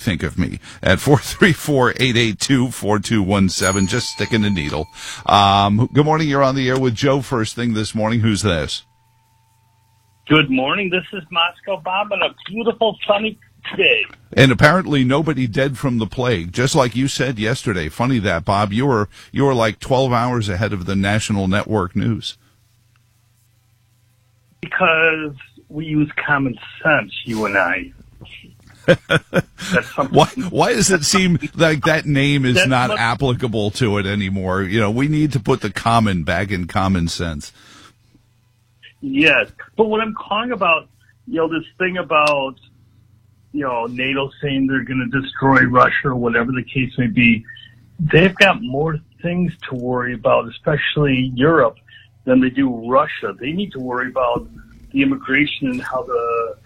think of me at 434-882-4217. Just sticking the needle. Good morning. You're on the air with Joe first thing this morning. Who's this? Good morning. This is Moscow Bob on a beautiful sunny day. And apparently nobody dead from the plague, just like you said yesterday. Funny that, Bob. You were like 12 hours ahead of the national network news. Because we use common sense, you and I. That's Why does it seem like that name is not applicable to it anymore? You know, we need to put the common back in common sense. Yes. But what I'm calling about, this thing about, NATO saying they're going to destroy Russia or whatever the case may be, they've got more things to worry about, especially Europe, than they do Russia. They need to worry about the immigration and how the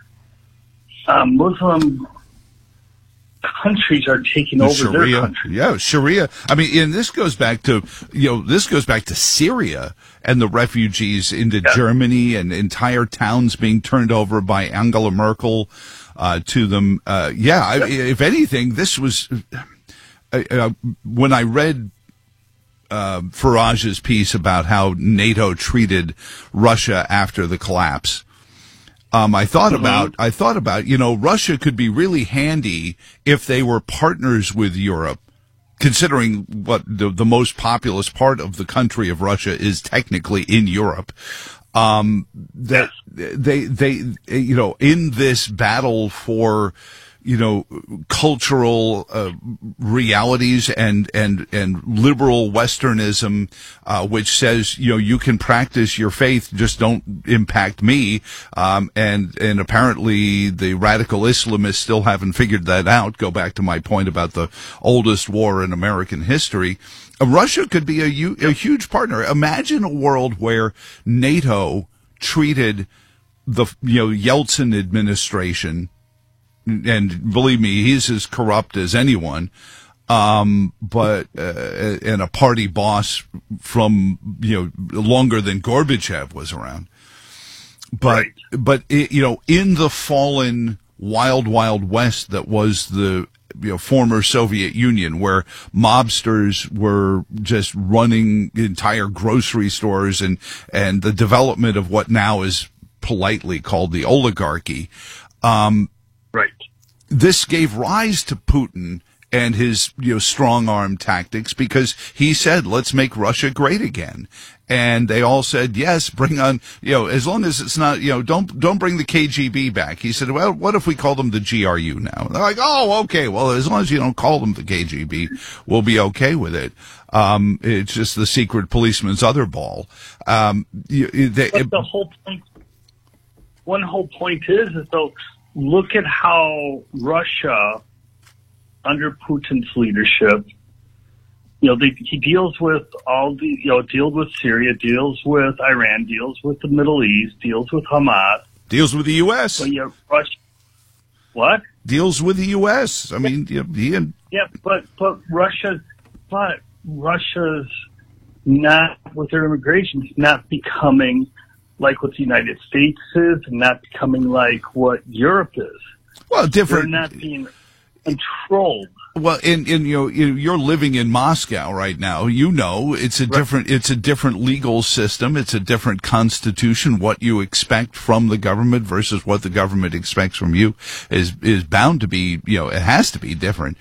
Muslim countries are taking over Sharia, their country. Yeah, Sharia. I mean, and this goes back to, Syria and the refugees into Germany and entire towns being turned over by Angela Merkel to them. If anything, this was, when I read Farage's piece about how NATO treated Russia after the collapse, I thought about, Russia could be really handy if they were partners with Europe, considering what the most populous part of the country of Russia is technically in Europe. That they, in this battle for, cultural realities and liberal Westernism, which says, you can practice your faith, just don't impact me. And apparently the radical Islamists still haven't figured that out. Go back to my point about the oldest war in American history. Russia could be a huge partner. Imagine a world where NATO treated the, Yeltsin administration, and believe me, he's as corrupt as anyone, but and a party boss from, longer than Gorbachev was around. But, in the fallen wild, wild west that was the, former Soviet Union, where mobsters were just running entire grocery stores and the development of what now is politely called the oligarchy, right. This gave rise to Putin and his, strong arm tactics, because he said, let's make Russia great again. And they all said, yes, bring on, as long as it's not, don't bring the KGB back. He said, well, what if we call them the GRU now? And they're like, oh, okay. Well, as long as you don't call them the KGB, we'll be okay with it. It's just the secret policeman's other ball. But the whole point, one whole point is though, look at how Russia, under Putin's leadership, he deals with all the, deals with Syria, deals with Iran, deals with the Middle East, deals with Hamas. Deals with the U.S. But Russia, what? Deals with the U.S. I mean, but Russia's not, with their immigration, it's not becoming like what the United States is, and not becoming like what Europe is. Well, different. They're not being controlled. Well, you're living in Moscow right now. It's a different legal system. It's a different constitution. What you expect from the government versus what the government expects from you is bound to be, it has to be different.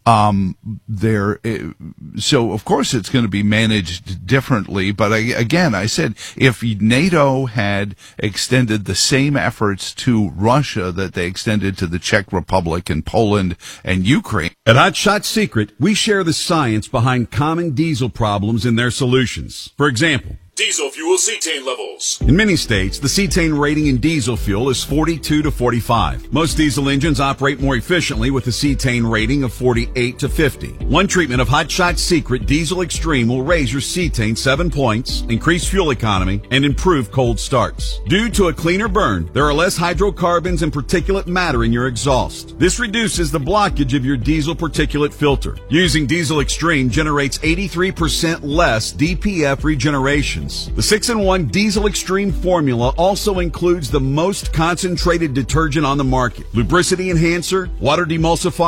So of course it's going to be managed differently. But I said, if NATO had extended the same efforts to Russia that they extended to the Czech Republic and Poland and Ukraine. At Hot Shot Secret, we share the science behind common diesel problems and their solutions. For example, diesel fuel cetane levels. In many states, the cetane rating in diesel fuel is 42 to 45. Most diesel engines operate more efficiently with a cetane rating of 48 to 50. One treatment of Hot Shot Secret Diesel Extreme will raise your cetane 7 points, increase fuel economy, and improve cold starts. Due to a cleaner burn, there are less hydrocarbons and particulate matter in your exhaust. This reduces the blockage of your diesel particulate filter. Using Diesel Extreme generates 83% less DPF regenerations. The 6-in-1 Diesel Extreme formula also includes the most concentrated detergent on the market, lubricity enhancer, water demulsifier,